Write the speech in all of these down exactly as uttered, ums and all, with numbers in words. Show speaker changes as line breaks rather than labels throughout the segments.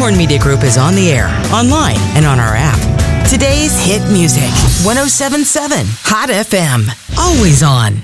Elkhorn Media Group is on the air, online, and on our app. Today's hit music, one oh seven point seven Hot F M. Always on.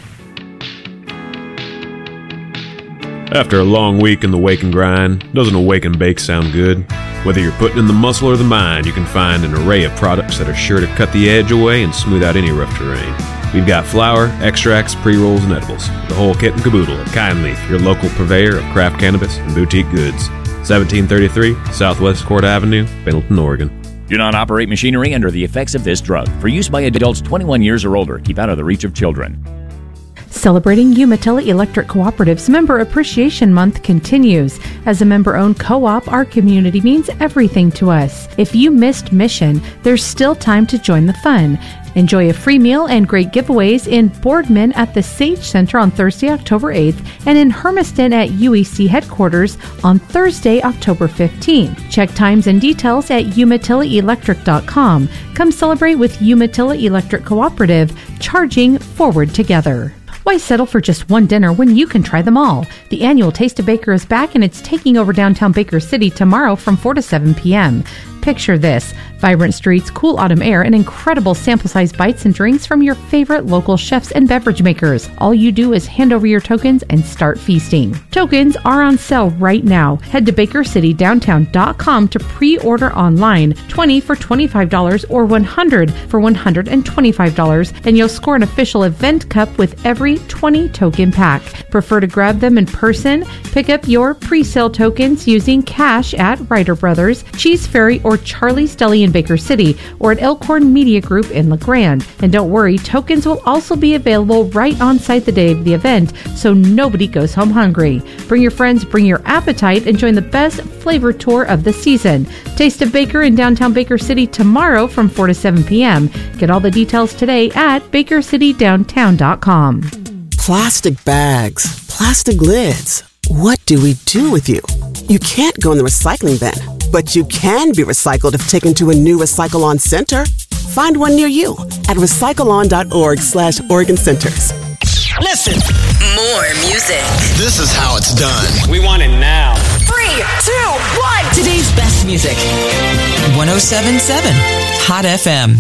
After a long week in the wake and grind, doesn't a wake and bake sound good? Whether you're putting in the muscle or the mind, you can find an array of products that are sure to cut the edge away and smooth out any rough terrain. We've got flour, extracts, pre-rolls, and edibles. The whole kit and caboodle at Kindleaf, your local purveyor of craft cannabis and boutique goods. seventeen thirty-three Southwest Court Avenue, Pendleton, Oregon.
Do not operate machinery under the effects of this drug. For use by adults twenty-one years or older. Keep out of the reach of children.
Celebrating Umatilla Electric Cooperative's Member Appreciation Month continues. As a member-owned co-op, our community means everything to us. If you missed Mission, there's still time to join the fun. Enjoy a free meal and great giveaways in Boardman at the Sage Center on Thursday, October eighth, and in Hermiston at U E C headquarters on Thursday, October fifteenth. Check times and details at umatilla electric dot com. Come celebrate with Umatilla Electric Cooperative, charging forward together. Why settle for just one dinner when you can try them all? The annual Taste of Baker is back, and it's taking over downtown Baker City tomorrow from four to seven p.m. Picture this: vibrant streets, cool autumn air, and incredible sample-sized bites and drinks from your favorite local chefs and beverage makers. All you do is hand over your tokens and start feasting. Tokens are on sale right now. Head to baker city downtown dot com to pre-order online. twenty for twenty-five dollars or one hundred for one hundred twenty-five dollars, and you'll score an official event cup with every twenty token pack. Prefer to grab them in person? Pick up your pre-sale tokens using cash at Ryder Brothers, Cheese Ferry, or Charlie's Deli in Baker City, or at Elkhorn Media Group in LeGrand. And don't worry, tokens will also be available right on site the day of the event, so nobody goes home hungry. Bring your friends, bring your appetite, and join the best flavor tour of the season. Taste of Baker in downtown Baker City tomorrow from four to seven p.m. Get all the details today at baker city downtown dot com.
Plastic bags, plastic lids. What do we do with you? You can't go in the recycling bin, but you can be recycled if taken to a new Recycle-On center. Find one near you at recycleon.org slash Oregon Centers.
Listen. More music.
This is how it's done.
We want it now.
Three, two, one. Today's best music. one oh seven point seven Hot F M.